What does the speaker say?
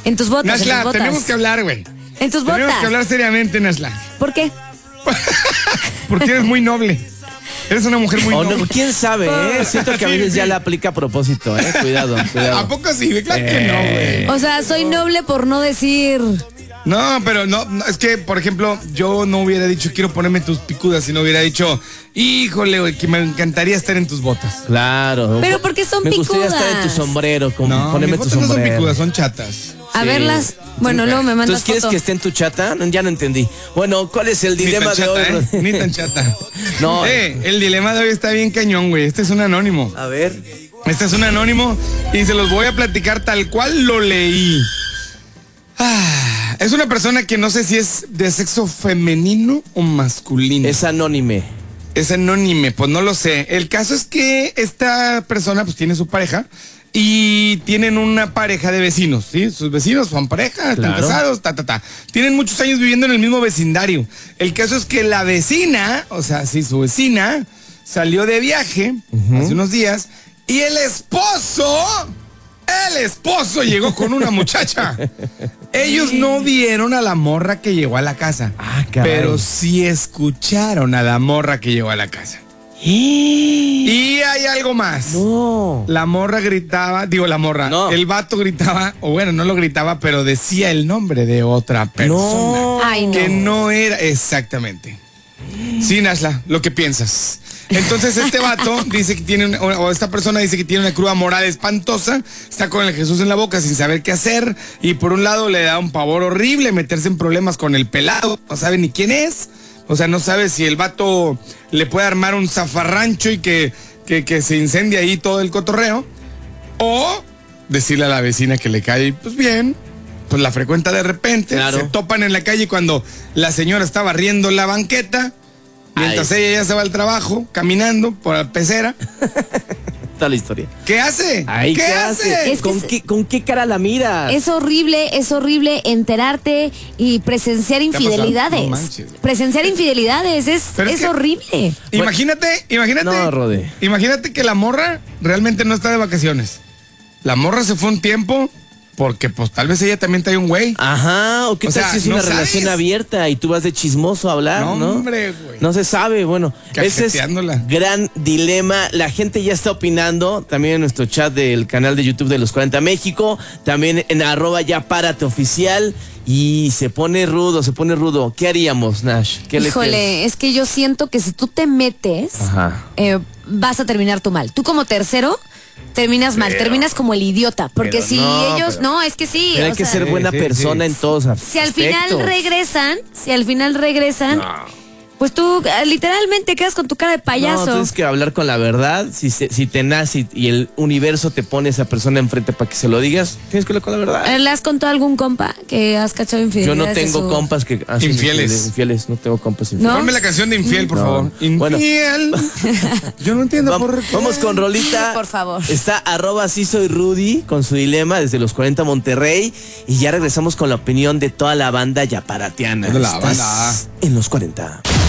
En tus botas, Nashla, en tus botas. tenemos que hablar, güey. En tus botas. Tenemos que hablar seriamente, Nashla. ¿Por qué? Porque eres muy noble. Eres una mujer muy noble. No, quién sabe, siento que a veces ya la aplica a propósito, Cuidado. ¿A poco sí? Claro que no, güey. O sea, soy noble por no decir... No, pero no, es que, por ejemplo, yo no hubiera dicho quiero ponerme tus picudas, sino hubiera dicho, híjole, güey, que me encantaría estar en tus botas. Claro. Pero ¿por qué son me picudas? Me gustaría estar en tu sombrero, ponerme mis tu botas sombrero. no son picudas, son chatas. A verlas. Bueno, luego me mandas ¿Entonces quieres foto. que esté en tu chata? Ya no entendí. Bueno, ¿cuál es el dilema de hoy? Ni tan chata. No. El dilema de hoy está bien cañón, güey. Este es un anónimo. A ver. Este es un anónimo y se los voy a platicar tal cual lo leí. Es una persona que no sé si es de sexo femenino o masculino. Es anónime. Es anónime, pues no lo sé. El caso es que esta persona pues tiene su pareja y tienen una pareja de vecinos, ¿sí? Sus vecinos son pareja, están casados, Tienen muchos años viviendo en el mismo vecindario. El caso es que la vecina, o sea, sí, su vecina, salió de viaje hace unos días y el esposo llegó con una muchacha. Ellos no vieron a la morra que llegó a la casa, pero sí escucharon a la morra que llegó a la casa. Y hay algo más. No. La morra gritaba, No. el vato gritaba, o bueno, no lo gritaba, pero decía el nombre de otra persona. No. Ay, no. Que no era exactamente. Sí, Nashla, lo que piensas. Entonces este vato dice que tiene, o esta persona dice que tiene una cruda moral espantosa, está con el Jesús en la boca sin saber qué hacer, y por un lado le da un pavor horrible meterse en problemas con el pelado, no sabe ni quién es, o sea, no sabe si el vato le puede armar un zafarrancho y que se incendie ahí todo el cotorreo, o decirle a la vecina que le cae, pues bien, pues la frecuenta de repente, se topan en la calle cuando la señora está barriendo la banqueta, mientras ella ya se va al trabajo, caminando por la pecera. Toda la historia. ¿Qué hace? ¿Qué hace? Es que ¿Con qué cara la miras? Es horrible enterarte y presenciar infidelidades. No manches. Presenciar infidelidades es que, horrible. Imagínate. No, Rode. Imagínate que la morra realmente no está de vacaciones. La morra se fue un tiempo porque pues tal vez ella también trae un güey. Ajá, o qué tal si es una relación abierta y tú vas de chismoso a hablar, ¿no? No, hombre, güey. No se sabe, bueno. Ese es gran dilema. La gente ya está opinando, también en nuestro chat del canal de YouTube de Los 40 México, también en @yapárate_oficial. Y se pone rudo. ¿Qué haríamos, Nash? Híjole, es que yo siento que si tú te metes, vas a terminar tú mal. Tú como tercero terminas mal, terminas como el idiota, porque si ellos, es que sí. Pero hay que ser buena persona en todos aspectos. Si al final regresan, pues tú literalmente quedas con tu cara de payaso. No, tienes que hablar con la verdad. Si te nace y el universo te pone a esa persona enfrente para que se lo digas, tienes que hablar con la verdad. ¿Le has contado a algún compa que has cachado infidelidades? Yo no tengo compas que hacen infieles. No tengo compas infieles. ¿No? Ponme la canción de Infiel, por favor. Infiel. Bueno. Yo no entiendo por qué. Vamos con rolita. Por favor. Está @SiSoyRudy con su dilema desde los 40 Monterrey. Y ya regresamos con la opinión de toda la banda yaparateana. De la banda. En los 40.